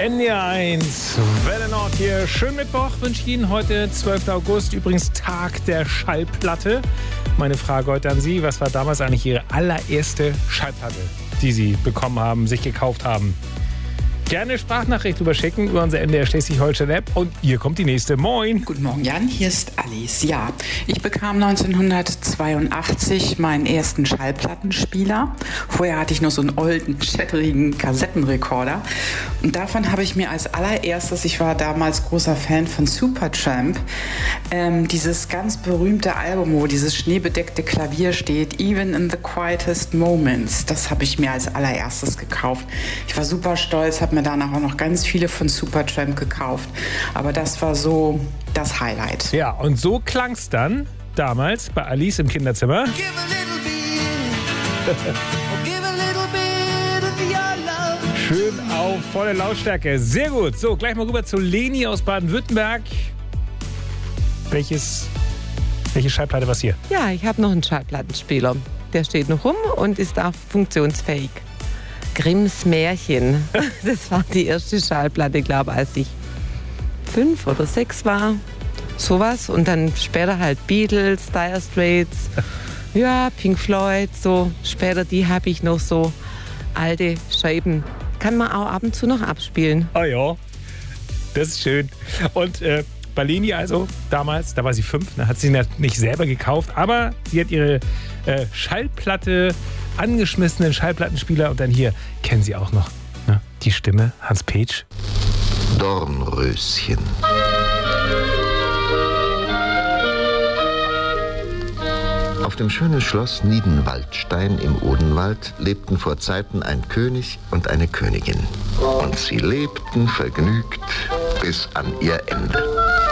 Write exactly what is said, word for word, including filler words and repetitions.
N D R eins, Welle Nord hier. Schönen Mittwoch wünsche ich Ihnen heute, zwölfter August, übrigens Tag der Schallplatte. Meine Frage heute an Sie, was war damals eigentlich Ihre allererste Schallplatte, die Sie bekommen haben, sich gekauft haben? Gerne Sprachnachricht überschicken über unsere N D R Schleswig-Holstein-App. Und hier kommt die nächste. Moin. Guten Morgen, Jan. Hier ist Alice. Ja, ich bekam neunzehnhundertzweiundachtzig meinen ersten Schallplattenspieler. Vorher hatte ich noch so einen olden, chatterigen Kassettenrekorder. Und davon habe ich mir als allererstes, ich war damals großer Fan von Supertramp, ähm, dieses ganz berühmte Album, wo dieses schneebedeckte Klavier steht, Even in the Quietest Moments. Das habe ich mir als allererstes gekauft. Ich war super stolz, habe mir danach auch noch ganz viele von Supertramp gekauft. Aber das war so das Highlight. Ja, und so klang es dann damals bei Alice im Kinderzimmer. Schön auf volle Lautstärke. Sehr gut. So, gleich mal rüber zu Leni aus Baden-Württemberg. Welches, welche Schallplatte was hier? Ja, ich habe noch einen Schallplattenspieler. Der steht noch rum und ist auch funktionsfähig. Grimms Märchen. Das war die erste Schallplatte, glaube ich, als ich fünf oder sechs war. Sowas. Und dann später halt Beatles, Dire Straits, ja, Pink Floyd, so. Später die habe ich noch so alte Scheiben. Kann man auch ab und zu noch abspielen. Ah ja, das ist schön. Und äh, bei Leni also, damals, da war sie fünf, ne, hat sie nicht selber gekauft, aber sie hat ihre äh, Schallplatte, angeschmissenen Schallplattenspieler und dann hier, kennen Sie auch noch, ne, die Stimme, Hans Petsch. Dornröschen. Auf dem schönen Schloss Niedenwaldstein im Odenwald lebten vor Zeiten ein König und eine Königin. Und sie lebten vergnügt bis an ihr Ende.